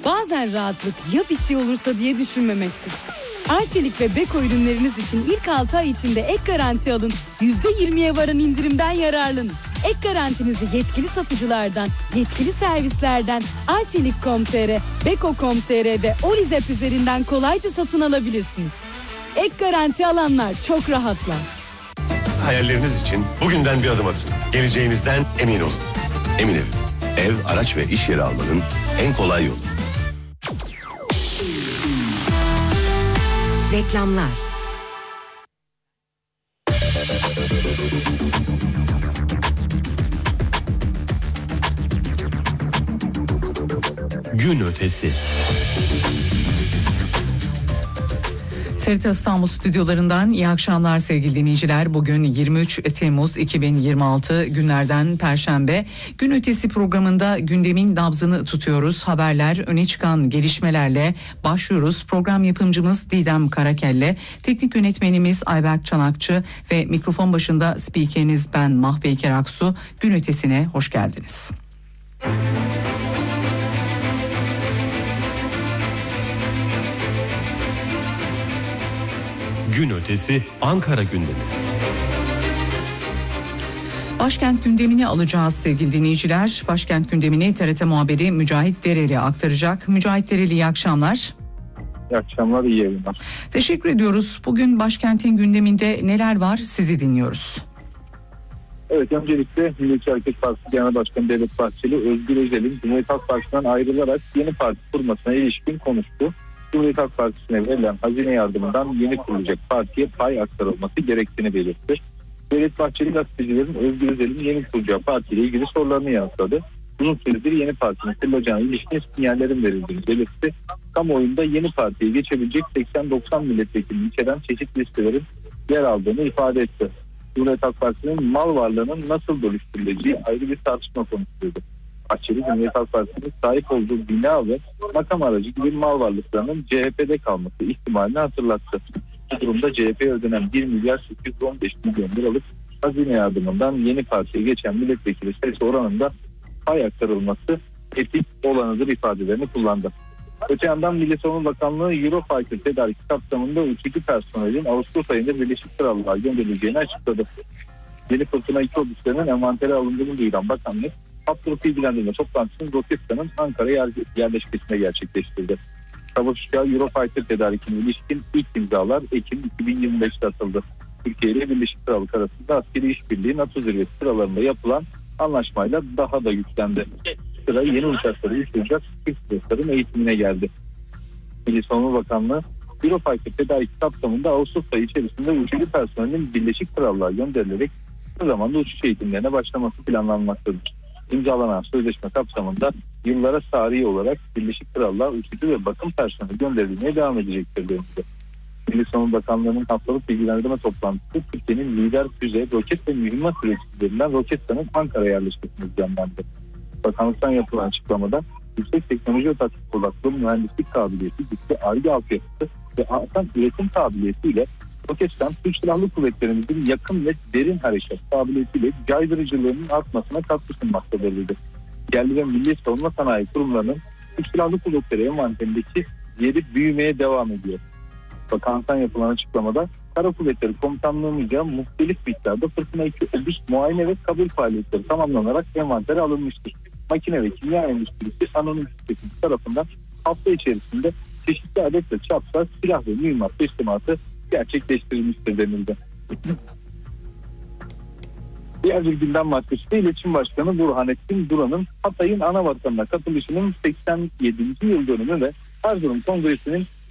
Bazen rahatlık ya bir şey olursa diye düşünmemektir. Arçelik ve Beko ürünleriniz için ilk 6 ay içinde ek garanti alın, %20'ye varan indirimden yararlanın. Ek garantinizi yetkili satıcılardan, yetkili servislerden, Arçelik.com.tr, Beko.com.tr ve Olizep üzerinden kolayca satın alabilirsiniz. Ek garanti alanlar çok rahatlar. Hayalleriniz için bugünden bir adım atın. Geleceğinizden emin olun. Emin Ev. Ev, araç ve iş yeri almanın en kolay yolu. Reklamlar. Gün ötesi. TRT İstanbul stüdyolarından iyi akşamlar sevgili dinleyiciler. Bugün 23 Temmuz 2026 günlerden Perşembe. Gün ötesi programında gündemin nabzını tutuyoruz. Haberler, öne çıkan gelişmelerle başlıyoruz. Program yapımcımız Didem Karakelle, teknik yönetmenimiz Ayberk Çanakçı ve mikrofon başında spikeriniz ben Mahpeyker Aksu. Gün ötesine hoş geldiniz. Gün ötesi Ankara gündemi. Başkent gündemini alacağız sevgili dinleyiciler. Başkent gündemini TRT muhabiri Mücahit Dereli aktaracak. Mücahit Dereli, iyi akşamlar. İyi akşamlar, iyi yayınlar. Teşekkür ediyoruz. Bugün başkentin gündeminde neler var, sizi dinliyoruz. Evet, öncelikle Milliyetçi Hareket Partisi Genel Başkanı Devlet Bahçeli, Özgür Özel'in Cumhuriyet Halk Partisi'nden ayrılarak yeni parti kurmasına ilişkin konuştu. Cumhuriyet Halk Partisi'ne verilen hazine yardımından yeni kurulacak partiye pay aktarılması gerektiğini belirtti. Devlet Bahçeli gazetecilerin Özgür Özel'in yeni kuracağı partiyle ilgili sorularını yanıtladı. Uzun süredir yeni partinin kurulacağına ilişkin sinyallerin verildiğini belirtti. Kamuoyunda yeni partiye geçebilecek 80-90 milletvekilini içeren çeşitli listelerin yer aldığını ifade etti. Cumhuriyet Halk Partisi'nin mal varlığının nasıl bölüştürüleceği ayrı bir tartışma konusuydu. Bahçeli, Cumhuriyet Halk Partisi'nin sahip olduğu bina ve makam aracı gibi mal varlıklarının CHP'de kalması ihtimalini hatırlattı. Bu durumda CHP'ye ödenen 1 milyar 815 milyon liralık hazine yardımından yeni partiye geçen milletvekili sayısı oranında pay aktarılması etik olanıdır ifadelerini kullandı. Öte yandan Milli Savunma Bakanlığı Eurofighter tedariki kapsamında uçucu personelin Ağustos ayında Birleşik Krallık'a gönderileceğini açıkladı. Yeni Fırtına 2 obüslerinin envantere alındığını duyuran bakanlık, Haftalık ilgilendirme toplantısını Roketsan'ın Ankara yerleşkesine gerçekleştirdi. Savaş uçağı Eurofighter tedarikine ilişkin ilk imzalar Ekim 2025'te atıldı. Türkiye ile Birleşik Krallık arasında askeri işbirliği NATO zirvesi sıralarında yapılan anlaşmayla daha da güçlendi. Sıra yeni uçakları uçuracak Türk pilotların eğitimine geldi. Milli Savunma Bakanlığı Eurofighter tedariki kapsamında Ağustos ayı içerisinde uçucu personelin Birleşik Krallık'a gönderilerek bu zamanda uçuş eğitimlerine başlaması planlanmaktadır. İmzalanan sözleşme kapsamında yıllara tarihi olarak Birleşik Krallık'a uçucu ve bakım personeli gönderilmeye devam edecektir denildi. Milli Savunma Bakanlığı'nın haftalık bilgilendirme toplantısı Türkiye'nin lider füze, roket ve mühimmat üreticilerinden Roketsan'ın Ankara yerleşkesine düzenlendi. Bakanlıktan yapılan açıklamada yüksek teknoloji odaklı mühendislik kabiliyeti, güçlü Ar-Ge altyapısı ve artan üretim kabiliyetiyle Roketsan, Türk Silahlı Kuvvetlerimizin yakın ve derin hareket kabiliyetiyle caydırıcılığının artmasına katkı sunmaktadır dedi. Yerli ve milli savunma sanayi kurumlarının Türk Silahlı Kuvvetleri envanterindeki yeri büyümeye devam ediyor. Bakanlıktan yapılan açıklamada Kara Kuvvetleri Komutanlığı'nca muhtelif miktarda Fırtına 2 obüs muayene ve kabul faaliyetleri tamamlanarak envantere alınmıştır. Makine ve kimya endüstrisi anonim şirketi tarafından hafta içerisinde çeşitli adet ve çapta silah ve mühimmat teslimatı gerçekleştirilmiştir denildi. Diğer bir gündem maddesi de İletişim Başkanı Burhanettin Duran'ın Hatay'ın ana vatanına katılışının 87. yıl dönümü ve Erzurum Kongresi'nin